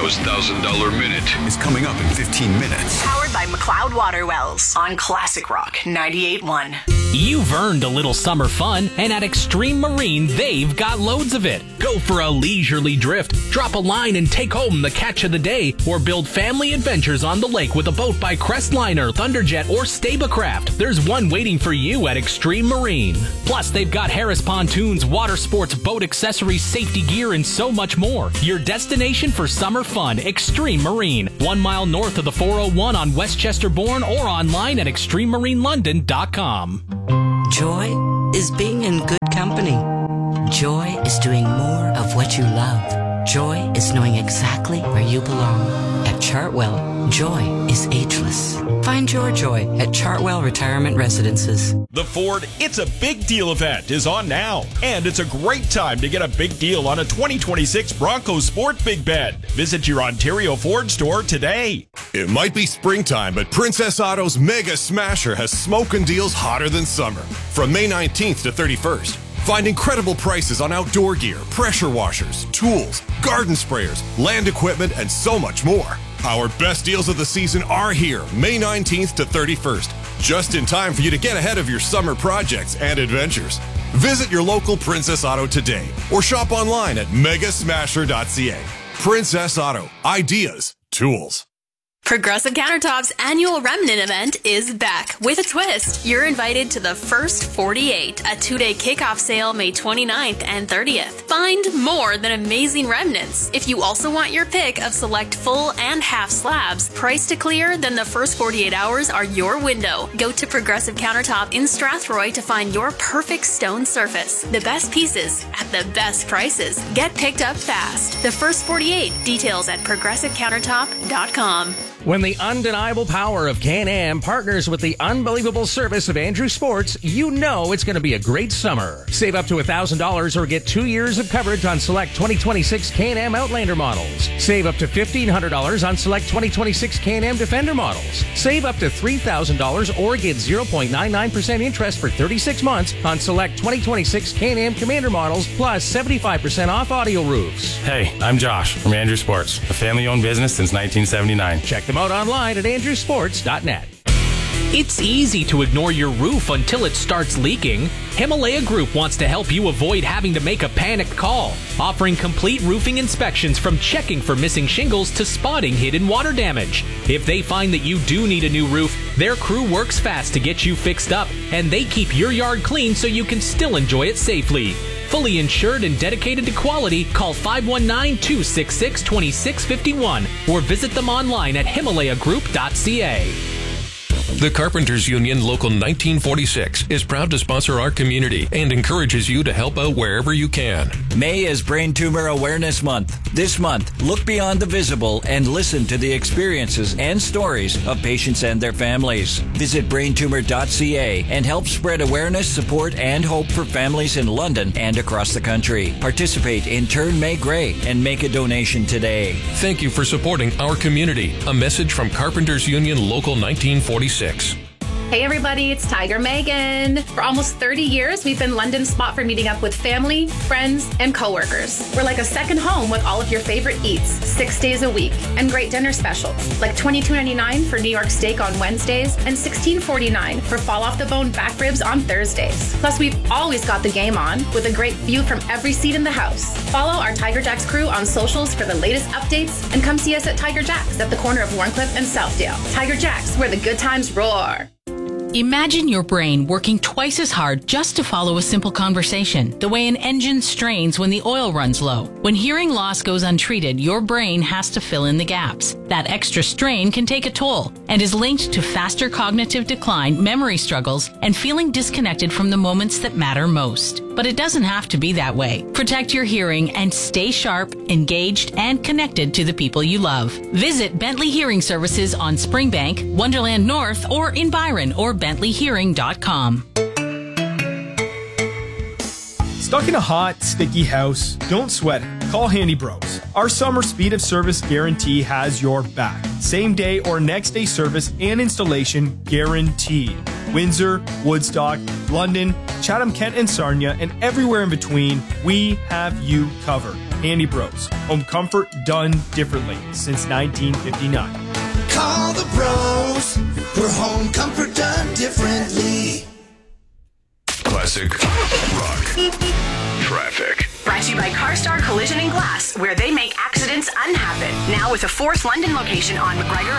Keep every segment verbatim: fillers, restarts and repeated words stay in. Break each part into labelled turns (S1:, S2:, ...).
S1: Broncos one thousand dollars Minute
S2: is coming up in fifteen minutes.
S3: Powered by McLeod Water Wells on Classic Rock ninety-eight point one.
S4: You've earned a little summer fun, and at Extreme Marine, they've got loads of it. Go for a leisurely drift, drop a line and take home the catch of the day, or build family adventures on the lake with a boat by Crestliner, Thunderjet, or Stabacraft. There's one waiting for you at Extreme Marine. Plus, they've got Harris pontoons, water sports, boat accessories, safety gear, and so much more. Your destination for summer fun, Extreme Marine. One mile north of the four oh one on Westchester Bourne, or online at extreme marine london dot com.
S5: Joy is being in good company. Joy is doing more of what you love. Joy is knowing exactly where you belong. At Chartwell, joy is ageless. Find your joy at Chartwell Retirement Residences.
S6: The Ford It's a Big Deal event is on now, and it's a great time to get a big deal on a twenty twenty-six Bronco Sport Big Bed. Visit your Ontario Ford store today.
S7: It might be springtime, but Princess Auto's Mega Smasher has smoking deals hotter than summer. From May nineteenth to thirty-first. Find incredible prices on outdoor gear, pressure washers, tools, garden sprayers, land equipment, and so much more. Our best deals of the season are here, May nineteenth to thirty-first, just in time for you to get ahead of your summer projects and adventures. Visit your local Princess Auto today or shop online at mega smasher dot c a. Princess Auto. Ideas. Tools.
S8: Progressive Countertops' annual Remnant event is back with a twist. You're invited to the First forty-eight, a two-day kickoff sale May twenty-ninth and thirtieth. Find more than amazing remnants. If you also want your pick of select full and half slabs, priced to clear, then the First forty-eight hours are your window. Go to Progressive Countertop in Strathroy to find your perfect stone surface. The best pieces at the best prices. Get picked up fast. The First forty-eight. Details at progressive countertop dot com.
S9: When the undeniable power of Can-Am partners with the unbelievable service of Andrew Sports, you know it's going to be a great summer. Save up to one thousand dollars or get two years of coverage on select twenty twenty-six Can-Am Outlander models. Save up to fifteen hundred dollars on select twenty twenty-six Can-Am Defender models. Save up to three thousand dollars or get zero point nine nine percent interest for thirty-six months on select twenty twenty-six Can-Am Commander models, plus seventy-five percent off audio roofs.
S10: Hey, I'm Josh from Andrew Sports, a family-owned business since nineteen seventy-nine.
S9: Check them out online at andrew sports dot net.
S4: It's easy to ignore your roof until it starts leaking. Himalaya Group wants to help you avoid having to make a panicked call, offering complete roofing inspections from checking for missing shingles to spotting hidden water damage. If they find that you do need a new roof, their crew works fast to get you fixed up, and they keep your yard clean so you can still enjoy it safely. Fully insured and dedicated to quality, call five one nine, two six six, two six five one or visit them online at himalaya group dot c a.
S11: The Carpenters Union Local nineteen forty-six is proud to sponsor our community and encourages you to help out wherever you can.
S12: May is Brain Tumor Awareness Month. This month, look beyond the visible and listen to the experiences and stories of patients and their families. Visit brain tumor dot c a and help spread awareness, support, and hope for families in London and across the country. Participate in Turn May Gray and make a donation today.
S11: Thank you for supporting our community. A message from Carpenters Union Local nineteen forty-six.
S13: Hey everybody, it's Tiger Megan. For almost thirty years, we've been London's spot for meeting up with family, friends, and coworkers. We're like a second home with all of your favorite eats, six days a week, and great dinner specials, like twenty-two ninety-nine for New York steak on Wednesdays and sixteen forty-nine for fall off the bone back ribs on Thursdays. Plus, we've always got the game on with a great view from every seat in the house. Follow our Tiger Jacks crew on socials for the latest updates, and come see us at Tiger Jacks at the corner of Warncliffe and Southdale. Tiger Jacks, where the good times roar.
S14: Imagine your brain working twice as hard just to follow a simple conversation, the way an engine strains when the oil runs low. When hearing loss goes untreated, your brain has to fill in the gaps. That extra strain can take a toll and is linked to faster cognitive decline, memory struggles, and feeling disconnected from the moments that matter most. But it doesn't have to be that way. Protect your hearing and stay sharp, engaged, and connected to the people you love. Visit Bentley Hearing Services on Springbank, Wonderland North, or in Byron, or bentley hearing dot com.
S15: Stuck in a hot, sticky house? Don't sweat it. Call Handy Bros. Our summer speed of service guarantee has your back. Same day or next day service and installation guaranteed. Windsor, Woodstock, London, Chatham, Kent, and Sarnia, and everywhere in between, we have you covered. Handy Bros. Home comfort done differently since nineteen fifty-nine.
S1: Call the bros for home comfort done differently.
S2: Classic rock traffic.
S3: Brought to you by CarStar Collision and Glass, where they make accidents unhappen. Now with a fourth London location on McGregor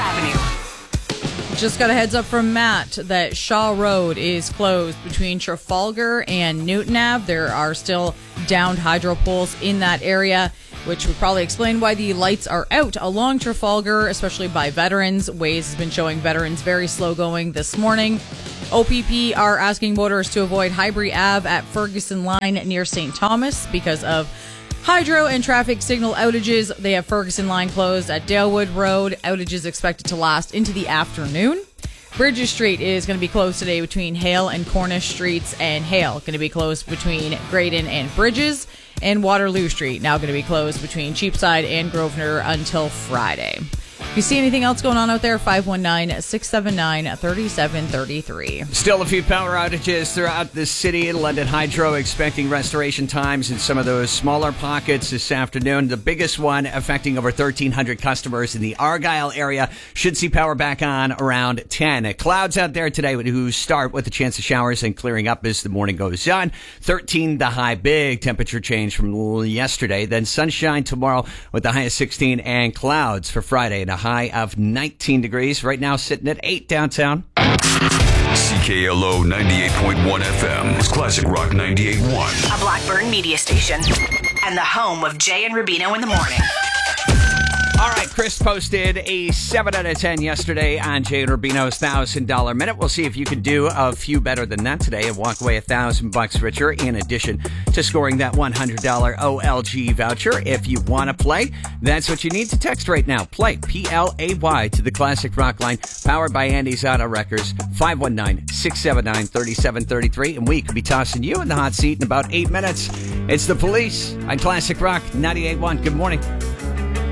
S3: Avenue.
S16: Just got a heads up from Matt that Shaw Road is closed between Trafalgar and Newton Ave. There are still downed hydro poles in that area, which would probably explain why the lights are out along Trafalgar, especially by Veterans. Waze has been showing Veterans very slow going this morning. O P P are asking motorists to avoid Highbury Ave at Ferguson Line near Saint Thomas because of hydro and traffic signal outages. They have Ferguson Line closed at Dalewood Road. Outages expected to last into the afternoon. Bridges Street is going to be closed today between Hale and Cornish Streets, and Hale going to be closed between Graydon and Bridges. And Waterloo Street now going to be closed between Cheapside and Grosvenor until Friday. If you see anything else going on out there, five one nine, six seven nine, three seven three three.
S17: Still a few power outages throughout the city. London Hydro expecting restoration times in some of those smaller pockets this afternoon. The biggest one affecting over thirteen hundred customers in the Argyle area should see power back on around ten. Clouds out there today who start with a chance of showers and clearing up as the morning goes on. thirteen the high, big temperature change from yesterday. Then sunshine tomorrow with the high of sixteen and clouds for Friday and a high of nineteen degrees. Right now sitting at eight downtown.
S2: C K L O ninety-eight point one F M. It's Classic Rock ninety-eight point one.
S3: A Blackburn media station. And the home of Jay and Rubino in the morning.
S17: All right, Chris posted a seven out of ten yesterday on Jay and Rubino's one thousand dollars minute. We'll see if you can do a few better than that today and walk away one thousand bucks richer in addition to scoring that one hundred dollars O L G voucher. If you want to play, that's what you need to text right now. Play, P L A Y, to the Classic Rock line, powered by Andy's Auto Wreckers, five one nine, six seven nine, three seven three three, and we could be tossing you in the hot seat in about eight minutes. It's the Police on Classic Rock ninety-eight point one. Good morning.